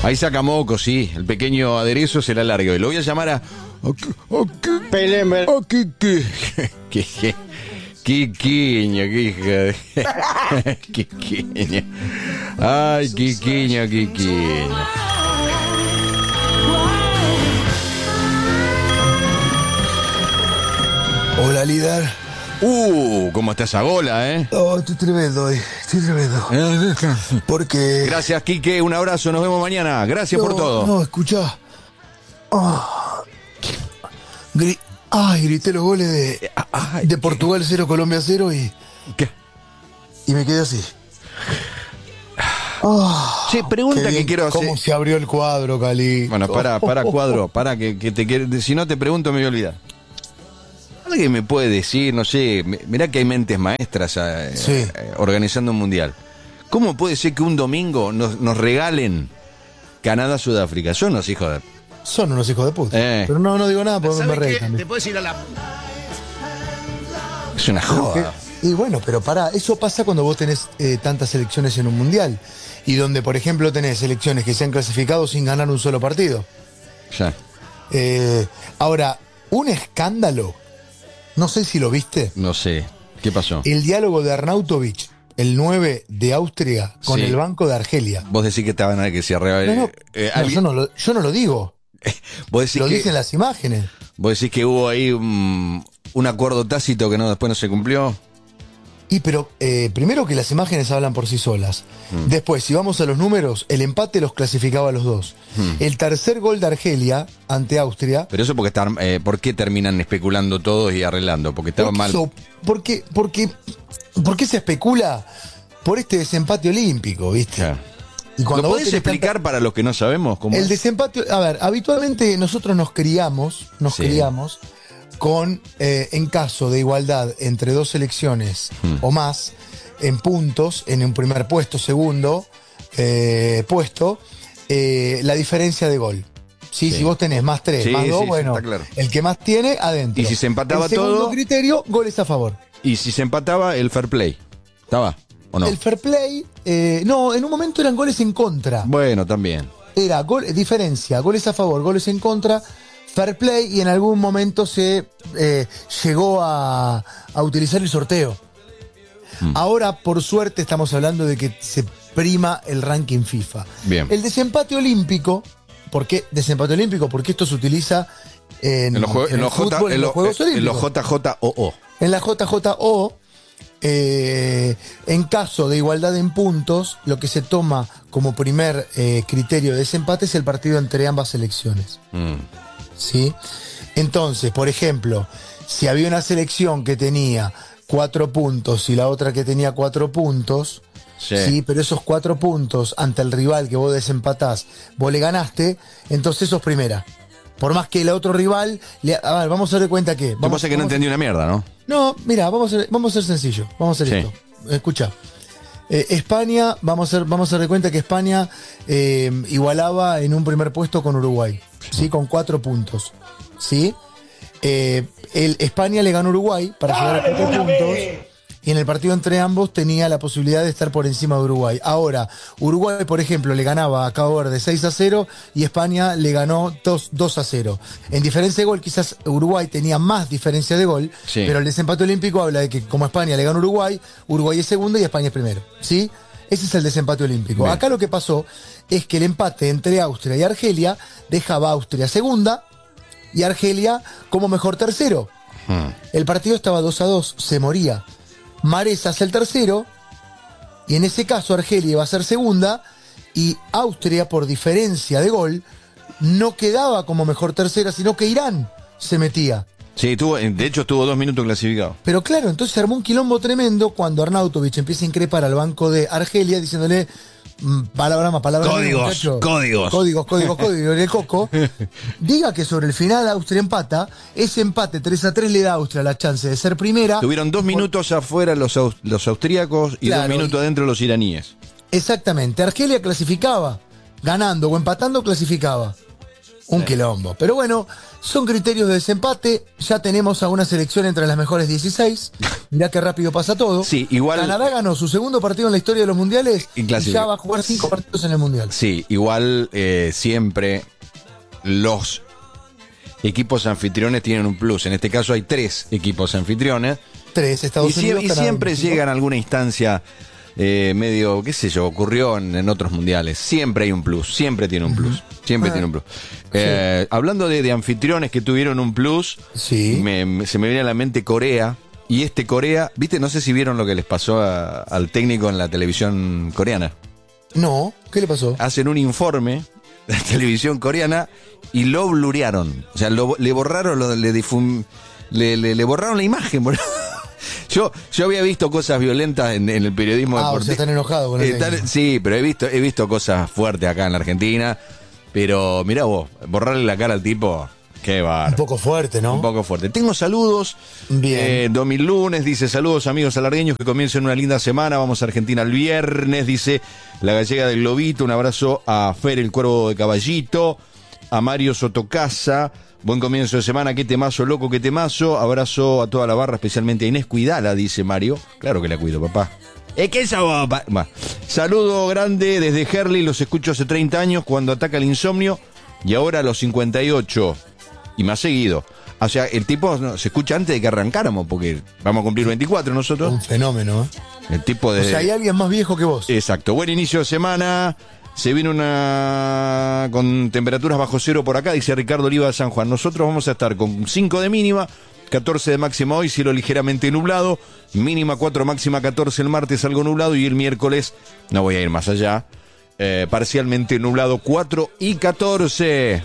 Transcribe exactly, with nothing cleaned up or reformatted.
Ahí saca moco, sí. El pequeño aderezo se la larga. Y lo voy a llamar a... Pelember. Quiquiño, qué hija de... Quiquiño. Ay, Quiquiño, Quiquiño. Hola, líder. Uh, ¿cómo está esa gola, eh? Oh, estoy tremendo hoy, estoy tremendo. Porque... Gracias, Quique, un abrazo, nos vemos mañana. Gracias no, por todo. No, escuchá. Oh. Gri... Ay, grité los goles de, Ay, de Portugal cero, Colombia cero y... ¿Qué? Y me quedé así. Oh, Che, pregunta que quiero hacer. ¿Cómo se abrió el cuadro, Cali? Bueno, para, para, cuadro, para, que, que te quiero... Si no te pregunto me voy a olvidar. ¿Alguien me puede decir, no sé, mirá que hay mentes maestras eh, Sí. eh, organizando un mundial? ¿Cómo puede ser que un domingo nos, nos regalen Canadá-Sudáfrica? Son los hijos de... Son unos hijos de puta. Eh. Pero no, no digo nada porque me ¿Sabes reí qué? también. Te puedes ir a la... Es una joda. Y bueno, pero pará, eso pasa cuando vos tenés eh, tantas selecciones en un mundial. Y donde, por ejemplo, tenés selecciones que se han clasificado sin ganar un solo partido. Ya. Eh, ahora, un escándalo, no sé si lo viste, No sé. ¿Qué pasó? el diálogo de Arnautovic, el nueve de Austria, con Sí. el Banco de Argelia. Vos decís que estaban a que se arregla. No, no, eh, no, alguien- yo, no lo, yo no lo digo, vos decís lo que, dicen las imágenes. vos decís que hubo ahí un, un acuerdo tácito que no después no se cumplió. Y pero, eh, primero que las imágenes hablan por sí solas. Mm. Después, si vamos a los números, el empate los clasificaba a los dos. Mm. El tercer gol de Argelia ante Austria... Pero eso porque están, eh, ¿por qué terminan especulando todos y arreglando? Porque estaban ¿Por mal. qué, so- por qué- por qué- por qué se especula por este desempate olímpico, viste? Ya. Y ¿Lo vos podés tenés explicar tanta- para los que no sabemos cómo El es? desempate, a ver, habitualmente nosotros nos criamos, nos Sí. criamos con, eh, en caso de igualdad entre dos selecciones Hmm. o más, en puntos, en un primer puesto, segundo eh, puesto, eh, la diferencia de gol. ¿Sí? Sí. Si vos tenés más tres, Sí, más dos, sí, sí, bueno, está claro. el que más tiene, adentro. Y si se empataba el segundo todo- criterio, goles a favor. Y si se empataba, el fair play. ¿Estaba? ¿O no? El fair play, eh, no, en un momento eran goles en contra. Bueno, también. Era gol, diferencia, goles a favor, goles en contra, fair play, y en algún momento se eh, llegó a, a utilizar el sorteo. Mm. Ahora, por suerte, estamos hablando de que se prima el ranking FIFA. Bien. El desempate olímpico, ¿por qué desempate olímpico? Porque esto se utiliza en, En los, jue- en en el los J- fútbol, en en los los- Juegos en los Olímpicos. J J O O. En la J J O, eh, en caso de igualdad en puntos, lo que se toma como primer eh, criterio de desempate es el partido entre ambas selecciones. Mm. ¿Sí? Entonces, por ejemplo, si había una selección que tenía cuatro puntos y la otra que tenía cuatro puntos, Sí. sí, pero esos cuatro puntos ante el rival que vos desempatás, vos le ganaste, entonces sos primera. Por más que el otro rival, le, a ver, vamos a dar cuenta que... Vamos, Vamos, que no vamos- entendí una mierda, ¿no? no, mira, vamos a ser, vamos a ser sencillo. Vamos a hacer Sí. esto. Escucha. Eh, España, vamos a, hacer, vamos a dar cuenta que España eh, igualaba en un primer puesto con Uruguay, ¿sí? Con cuatro puntos. ¿Sí? Eh, el, España le ganó a Uruguay para llegar a cuatro puntos. Y en el partido entre ambos tenía la posibilidad de estar por encima de Uruguay. Ahora, Uruguay, por ejemplo, le ganaba a Cabo Verde seis a cero y España le ganó dos a cero. En diferencia de gol, quizás Uruguay tenía más diferencia de gol, Sí. pero el desempate olímpico habla de que como España le ganó a Uruguay, Uruguay es segundo y España es primero. ¿Sí? Ese es el desempate olímpico. Bien. Acá lo que pasó es que el empate entre Austria y Argelia dejaba a Austria segunda y Argelia como mejor tercero. Mm. El partido estaba dos a dos, se moría. Mares hace el tercero, y en ese caso Argelia iba a ser segunda, y Austria, por diferencia de gol, no quedaba como mejor tercera, sino que Irán se metía. Sí, tuvo, de hecho estuvo dos minutos clasificado. Pero claro, entonces se armó un quilombo tremendo cuando Arnautovic empieza a increpar al banco de Argelia diciéndole mm, palabra más, palabra menos, Códigos, muchacho. códigos. Códigos, códigos, códigos, el coco. Diga que sobre el final Austria empata, ese empate tres a tres le da a Austria la chance de ser primera. Tuvieron dos minutos afuera los, aus- los austríacos y Claro, dos minutos y- adentro los iraníes. Exactamente, Argelia clasificaba, ganando o empatando clasificaba. Un Sí. quilombo. Pero bueno, son criterios de desempate. Ya tenemos a una selección entre las mejores dieciséis. Mirá qué rápido pasa todo. Sí, igual- Canadá ganó su segundo partido en la historia de los mundiales Y y, clasificó. ya va a jugar cinco partidos en el mundial. Sí, igual eh, siempre los equipos anfitriones tienen un plus. En este caso hay tres equipos anfitriones. Tres, Estados Y, sie- Unidos, y Canadá, siempre México. llegan a alguna instancia eh, medio, qué sé yo, ocurrió en, en otros mundiales. Siempre hay un plus, siempre tiene un plus. Siempre Ah. tiene un plus. Eh, hablando de, de anfitriones que tuvieron un plus, Sí. me- me- se me viene a la mente Corea. Y este Corea, viste, no sé si vieron lo que les pasó a- al técnico en la televisión coreana. No, ¿qué le pasó? Hacen un informe de la televisión coreana y lo blurearon. O sea, lo- le borraron, lo, le, difum- le, le- le borraron la imagen. boludo. Yo, yo había visto cosas violentas en, en el periodismo Ah, o deportivo. sea, están enojados con el Están- técnico. Sí, pero he visto, he visto cosas fuertes acá en la Argentina. Pero mirá vos, borrarle la cara al tipo, qué bárbaro. Un poco fuerte, ¿no? Un poco fuerte. Tengo saludos. Bien. Eh, Domi Lunes dice: saludos amigos alargueños, que comiencen una linda semana. Vamos a Argentina el viernes, dice la gallega del Globito. Un abrazo a Fer, el cuervo de Caballito. A Mario Sotocasa. Buen comienzo de semana. Qué temazo, loco, qué temazo. Abrazo a toda la barra, especialmente a Inés. Cuidala, dice Mario. Claro que la cuido, papá. Es que esa papá. Va. Saludo grande desde Herley. Los escucho hace treinta años cuando ataca el insomnio. Y ahora a los cincuenta y ocho. Y más seguido. O sea, el tipo no, se escucha antes de que arrancáramos, porque vamos a cumplir veinticuatro nosotros. Un fenómeno, ¿eh? El tipo de... O sea, hay alguien más viejo que vos. Exacto. Buen inicio de semana. Se viene una... con temperaturas bajo cero por acá, dice Ricardo Oliva de San Juan. Nosotros vamos a estar con cinco de mínima, catorce de máxima hoy, cielo ligeramente nublado. Mínima cuatro, máxima catorce el martes, algo nublado. Y el miércoles, no voy a ir más allá, eh, parcialmente nublado, cuatro y catorce.